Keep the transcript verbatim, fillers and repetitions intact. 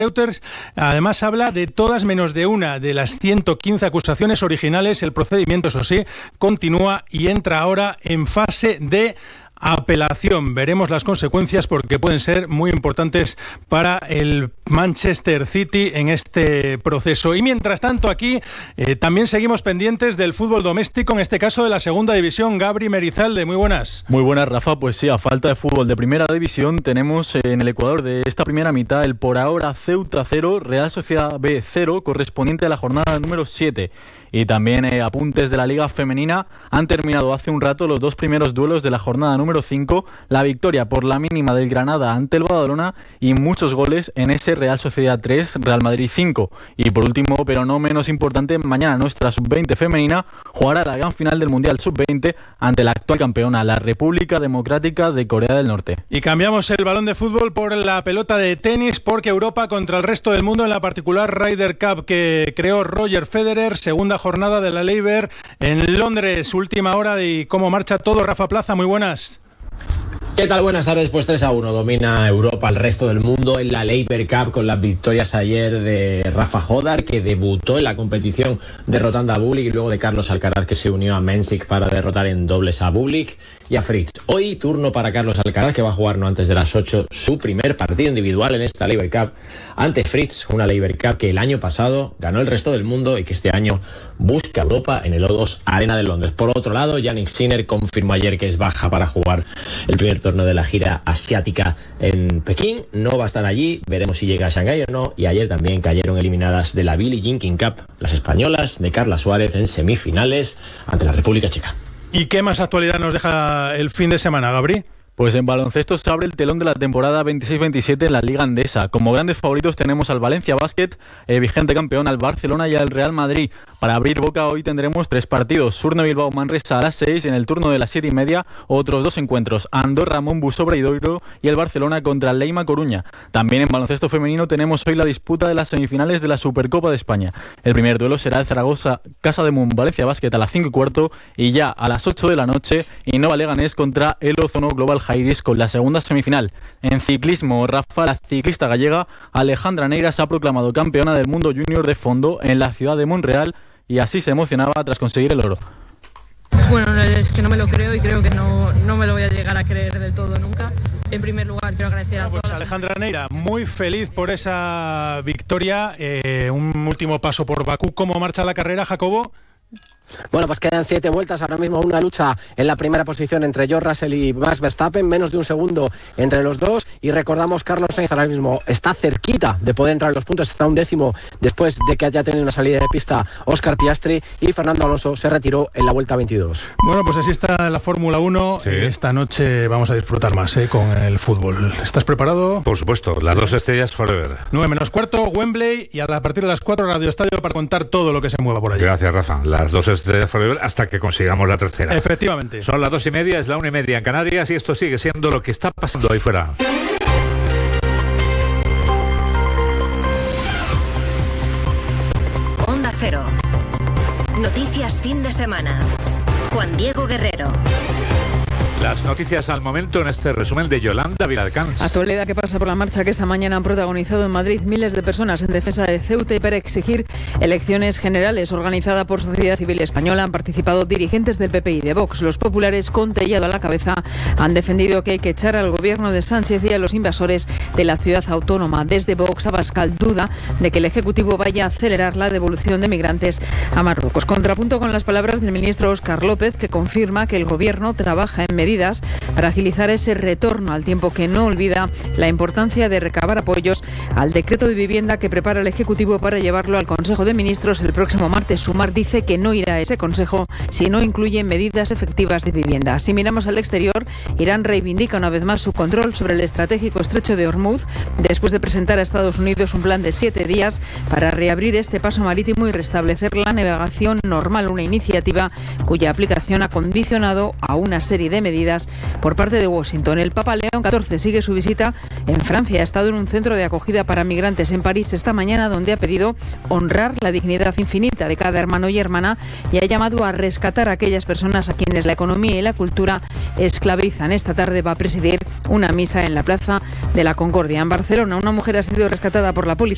Reuters además habla de todas menos de una de las ciento quince acusaciones originales. El procedimiento, eso sí, continúa y entra ahora en fase de apelación. Veremos las consecuencias porque pueden ser muy importantes para el Manchester City en este proceso. Y mientras tanto aquí eh, también seguimos pendientes del fútbol doméstico, en este caso de la segunda división. Gabri Merizalde, muy buenas. Muy buenas, Rafa. Pues sí, a falta de fútbol de primera división tenemos en el Ecuador de esta primera mitad el por ahora Ceuta cero, Real Sociedad B cero, correspondiente a la jornada número siete. Y también eh, apuntes de la Liga Femenina. Han terminado hace un rato los dos primeros duelos de la jornada número cinco. La victoria por la mínima del Granada ante el Badalona y muchos goles en ese Real Sociedad tres, Real Madrid cinco. Y por último, pero no menos importante, mañana nuestra sub veinte femenina jugará la gran final del Mundial sub veinte ante la actual campeona, la República Democrática de Corea del Norte. Y cambiamos el balón de fútbol por la pelota de tenis, porque Europa contra el resto del mundo en la particular Ryder Cup que creó Roger Federer, segunda jornada de la Laver en Londres, última hora. ¿Y cómo marcha todo? Rafa Plaza, muy buenas. ¿Qué tal? Buenas tardes. Pues tres a uno domina Europa al resto del mundo en la Laver Cup, con las victorias ayer de Rafa Hodar, que debutó en la competición derrotando a Bublik, y luego de Carlos Alcaraz, que se unió a Mensik para derrotar en dobles a Bublik y a Fritz. Hoy turno para Carlos Alcaraz, que va a jugar no antes de las ocho su primer partido individual en esta Laver Cup ante Fritz, una Laver Cup que el año pasado ganó el resto del mundo y que este año busca Europa en el O dos Arena de Londres. Por otro lado, Jannik Sinner confirmó ayer que es baja para jugar el primer torneo de la gira asiática en Pekín. No va a estar allí, veremos si llega a Shanghái o no. Y ayer también cayeron eliminadas de la Billie Jean King Cup las españolas de Carla Suárez en semifinales ante la República Checa. ¿Y qué más actualidad nos deja el fin de semana, Gabri? Pues en baloncesto se abre el telón de la temporada veintiséis veintisiete en la Liga Endesa. Como grandes favoritos tenemos al Valencia Basket, eh, vigente campeón, al Barcelona y al Real Madrid. Para abrir boca hoy tendremos tres partidos. Surne Bilbao Manresa a las seis, en el turno de las siete y media otros dos encuentros. Andorra Monbus Obradoiro y el Barcelona contra el Leima Coruña. También en baloncesto femenino tenemos hoy la disputa de las semifinales de la Supercopa de España. El primer duelo será el Zaragoza Casa de Mun Valencia Basket a las cinco y cuarto, y ya a las ocho de la noche Innova Leganés contra el Ozono Global Jairis con la segunda semifinal. En ciclismo, Rafa, la ciclista gallega Alejandra Neira se ha proclamado campeona del mundo junior de fondo en la ciudad de Monreal, y así se emocionaba tras conseguir el oro. Bueno, es que no me lo creo y creo que no, no me lo voy a llegar a creer del todo nunca. En primer lugar, quiero agradecer a pues todos. Alejandra Neira, muy feliz por esa victoria. Eh, un último paso por Bakú. ¿Cómo marcha la carrera, Jacobo? Bueno, pues quedan siete vueltas, ahora mismo una lucha en la primera posición entre George Russell y Max Verstappen, menos de un segundo entre los dos, y recordamos, Carlos Sainz ahora mismo está cerquita de poder entrar en los puntos, está un décimo después de que haya tenido una salida de pista Óscar Piastri, y Fernando Alonso se retiró en la vuelta veintidós. Bueno, pues así está la Fórmula uno. Sí. Esta noche vamos a disfrutar más eh, con el fútbol. ¿Estás preparado? Por supuesto, las dos estrellas forever. nueve menos cuarto, Wembley, y a partir de las cuatro Radio Estadio para contar todo lo que se mueva por allí. Gracias, Rafa. Las dos estrellas forever hasta que consigamos la tercera. Efectivamente. Son las dos y media, es la una y media en Canarias, y esto sigue siendo lo que está pasando ahí fuera. Onda Cero. Noticias fin de semana. Juan Diego Guerrero. Las noticias al momento en este resumen de Yolanda Viladcans. Actualidad que pasa por la marcha que esta mañana han protagonizado en Madrid miles de personas en defensa de Ceuta y para exigir elecciones generales. Organizada por Sociedad Civil Española, han participado dirigentes del P P y de Vox. Los populares, con Tellado a la cabeza, han defendido que hay que echar al gobierno de Sánchez y a los invasores de la ciudad autónoma. Desde Vox, Abascal duda de que el Ejecutivo vaya a acelerar la devolución de migrantes a Marruecos. Contrapunto con las palabras del ministro Óscar López, que confirma que el gobierno trabaja en medidas para agilizar ese retorno, al tiempo que no olvida la importancia de recabar apoyos al decreto de vivienda que prepara el Ejecutivo para llevarlo al Consejo de Ministros el próximo martes. Sumar dice que no irá a ese Consejo si no incluye medidas efectivas de vivienda. Si miramos al exterior, Irán reivindica una vez más su control sobre el estratégico estrecho de Hormuz, después de presentar a Estados Unidos un plan de siete días para reabrir este paso marítimo y restablecer la navegación normal, una iniciativa cuya aplicación ha condicionado a una serie de medidas por parte de Washington. El Papa León catorce sigue su visita en Francia. Ha estado en un centro de acogida para migrantes en París esta mañana, donde ha pedido honrar la dignidad infinita de cada hermano y hermana y ha llamado a rescatar a aquellas personas a quienes la economía y la cultura esclavizan. Esta tarde va a presidir una misa en la Plaza de la Concordia. En Barcelona, una mujer ha sido rescatada por la policía